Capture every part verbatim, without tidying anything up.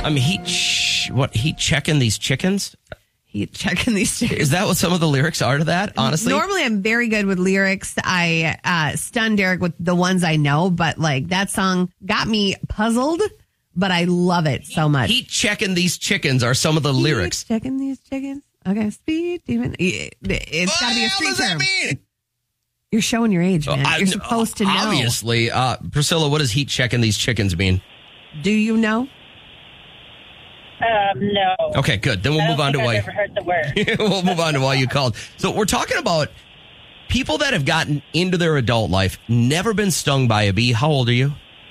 I'm heat, sh- what, heat checking these chickens? Heat checking these chickens. Is that what some of the lyrics are to that, honestly? Normally, I'm very good with lyrics. I uh, stun Derek with the ones I know, but like that song got me puzzled, but I love it so much. Heat checking these chickens are some of the heat lyrics. Checking these chickens. Okay, speed demon. It's got to be a street What does term. that mean? You're showing your age, man. I- You're supposed to know. Obviously. Uh, Priscilla, what does heat checking these chickens mean? Do you know? Um, no. Okay, good. Then we'll I move don't on to think why. I've ever heard the word. We'll move on to why you called. So we're talking about people that have gotten into their adult life, never been stung by a bee. How old are you?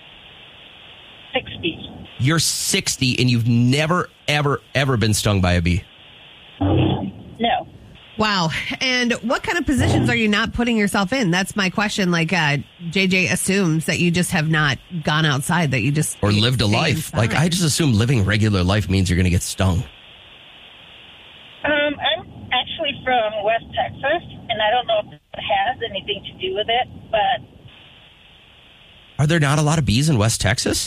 sixty. You're sixty and you've never, ever, ever been stung by a bee. No. Wow. And what kind of positions are you not putting yourself in? That's my question. Like uh, J J assumes that you just have not gone outside, that you just... Or lived a stay life. inside. Like, I just assume living regular life means you're going to get stung. Um, I'm actually from West Texas, and I don't know if it has anything to do with it, but Are there not a lot of bees in West Texas?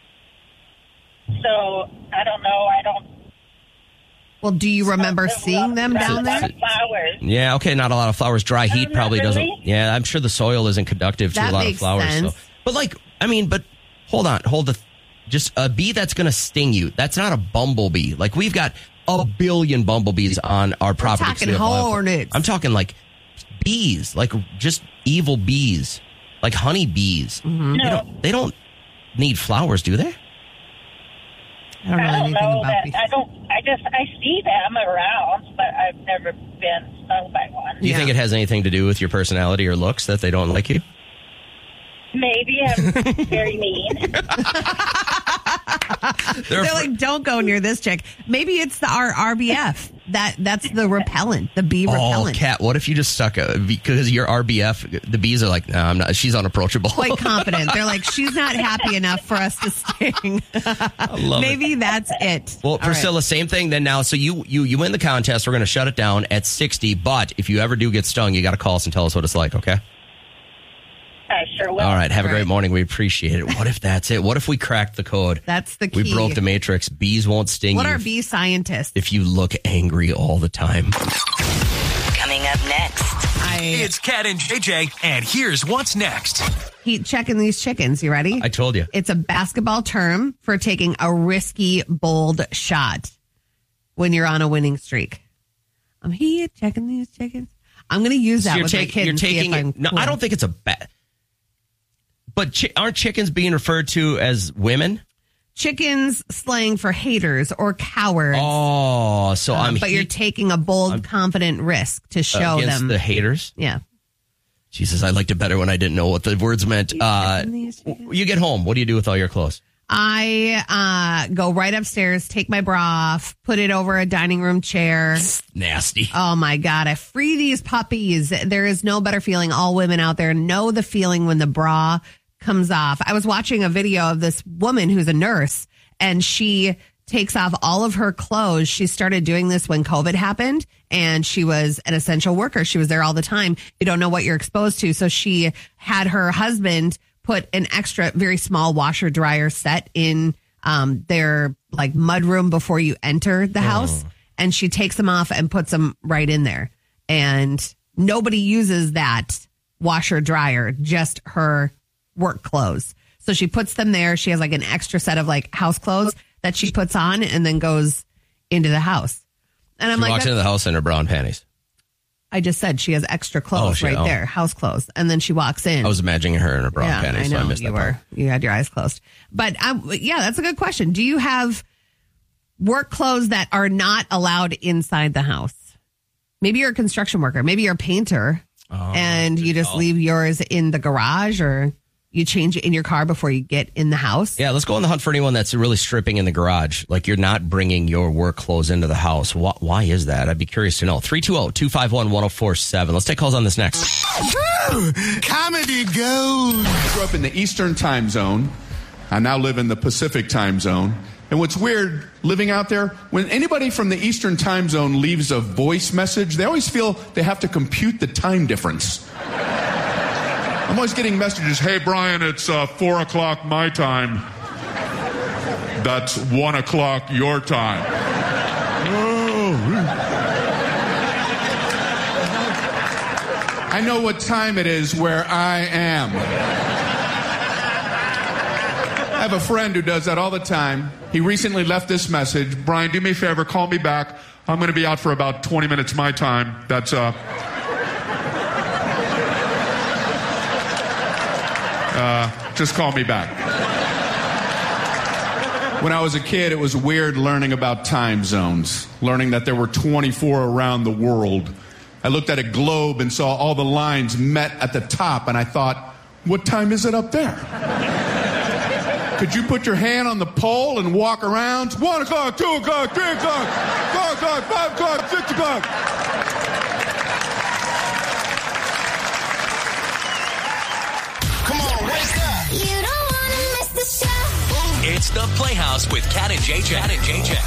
so I don't know. I don't. Well, do you remember There's a seeing lot- them there's down a there? lot of flowers. Yeah, okay, not a lot of flowers. Dry heat not probably doesn't. really. Yeah, I'm sure the soil isn't conducive to That a lot of makes flowers. sense. So. But like, I mean, but hold on, hold the, just a bee that's going to sting you. That's not a bumblebee. Like we've got a billion bumblebees on our property. talking We have wild- hornets. I'm talking like bees, like just evil bees, like honey bees. Mm-hmm. They No, don't. They don't need flowers, do they? I don't know I don't anything know about that. bees. I don't. I just I see them around, but I've never been stung by one. Do you Yeah. think it has anything to do with your personality or looks that they don't like you? Maybe I'm very mean. They're, They're like, don't go near this chick. Maybe it's the our R B F. That that's the repellent, the bee oh, repellent. Kat, what if you just suck a because you're R B F? The bees are like, no, I'm not. She's unapproachable. Quite confident. They're like, she's not happy enough for us to sting. I love Maybe it. that's it. Well, All right. Priscilla, same thing then now. So you you you win the contest. We're going to shut it down at sixty. But if you ever do get stung, you got to call us and tell us what it's like, okay? I sure will. All right. Have a All great right. morning. We appreciate it. What if that's it? What if we cracked the code? That's the key. We broke the matrix. Bees won't sting What you are if- bee scientists? if you look angry all the time. Coming up next. I It's Kat and J J, and here's what's next. heat checking these chickens. You ready? I told you. It's a basketball term for taking a risky, bold shot when you're on a winning streak. I'm heat checking these chickens. I'm going to use that you're with my taking- kids. You're and see if taking I'm it. No, cool. I don't think it's a bad. But chi- aren't chickens being referred to as women? Chickens slang for haters or cowards. Oh, so Uh, I'm. but you're heat- taking a bold, confident risk to show against them. the haters. yeah. Jesus, I liked it better when I didn't know what the words meant. Uh, these chickens? you get home. What do you do with all your clothes? I uh, go right upstairs, take my bra off, put it over a dining room chair. Nasty. Oh my God, I free these puppies. There is no better feeling. All women out there know the feeling when the bra comes off. I was watching a video of this woman who's a nurse, and she takes off all of her clothes. She started doing this when COVID happened, and she was an essential worker. She was there all the time. You don't know what you're exposed to. So she had her husband put an extra, very small washer dryer set in um, their like mud room before you enter the house. And she takes them off and puts them right in there. And nobody uses that washer dryer, just her work clothes. So she puts them there. She has like an extra set of like house clothes that she puts on and then goes into the house. And I'm She like, walks that- into the house in her bra and panties. I just said she has extra Oh, clothes she- right oh. there, house clothes. And then she walks in. I was imagining her in her bra yeah, and panties, I know so I missed you that were. part. You had your eyes closed. But um, yeah, that's a good question. Do you have work clothes that are not allowed inside the house? Maybe you're a construction worker. Maybe you're a painter, Oh, and you just leave yours in the garage, or you change it in your car before you get in the house. Yeah, let's go on the hunt for anyone that's really stripping in the garage. Like you're not bringing your work clothes into the house. Why, why is that? I'd be curious to know. three two zero, two five one, one zero four seven. Let's take calls on this next. Comedy gold. I grew up in the Eastern time zone. I now live in the Pacific time zone. And what's weird, living out there, when anybody from the Eastern time zone leaves a voice message, they always feel they have to compute the time difference. I'm always getting messages, hey, Brian, it's uh, four o'clock my time. That's one o'clock your time. I know what time it is where I am. I have a friend who does that all the time. He recently left this message. Brian, do me a favor, call me back. I'm going to be out for about twenty minutes my time. That's, uh... uh, just call me back. When I was a kid, it was weird learning about time zones, learning that there were twenty-four around the world. I looked at a globe and saw all the lines met at the top, and I thought, what time is it up there? Could you put your hand on the pole and walk around? One o'clock, two o'clock, three o'clock, four o'clock, five o'clock, six o'clock. Come on, wake up. You don't want to miss the show. It's the Playhouse with Cat and J J. Cat and J J.